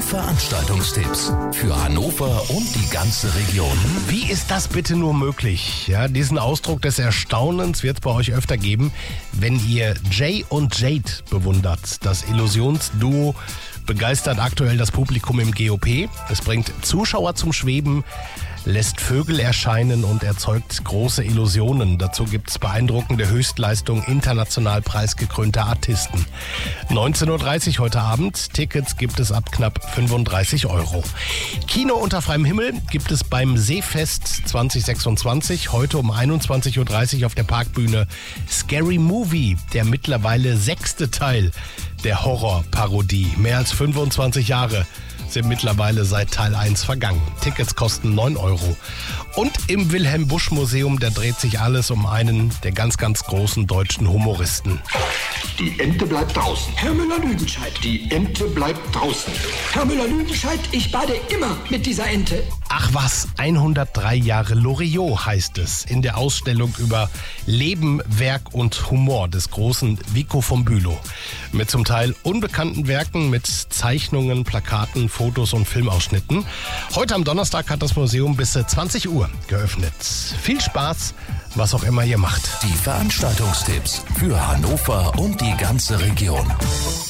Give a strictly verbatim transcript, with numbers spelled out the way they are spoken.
Veranstaltungstipps für Hannover und die ganze Region. Wie ist das bitte nur möglich? Ja, diesen Ausdruck des Erstaunens wird es bei euch öfter geben, wenn ihr Jay und Jade bewundert. Das Illusionsduo begeistert aktuell das Publikum im G O P. Es bringt Zuschauer zum Schweben, lässt Vögel erscheinen und erzeugt große Illusionen. Dazu gibt es beeindruckende Höchstleistung international preisgekrönter Artisten. neunzehn Uhr dreißig heute Abend. Tickets gibt es ab knapp fünfunddreißig Euro. Kino unter freiem Himmel gibt es beim Seefest zwanzig sechsundzwanzig. Heute um einundzwanzig Uhr dreißig auf der Parkbühne Scary Movie, der mittlerweile sechste Teil der Horrorparodie. Mehr als fünfundzwanzig Jahre sind mittlerweile seit Teil eins vergangen. Tickets kosten neun Euro. Und im Wilhelm-Busch-Museum, da dreht sich alles um einen der ganz, ganz großen deutschen Humoristen. Die Ente bleibt draußen. Herr Müller-Lüdenscheid. Die Ente bleibt draußen. Herr Müller-Lüdenscheid, ich bade immer mit dieser Ente. Ach was, hundertdrei Jahre Loriot heißt es in der Ausstellung über Leben, Werk und Humor des großen Vico von Bülow. Mit zum Teil unbekannten Werken, mit Zeichnungen, Plakaten, Fotos und Filmausschnitten. Heute am Donnerstag hat das Museum bis zwanzig Uhr geöffnet. Viel Spaß, was auch immer ihr macht. Die Veranstaltungstipps für Hannover und die ganze Region.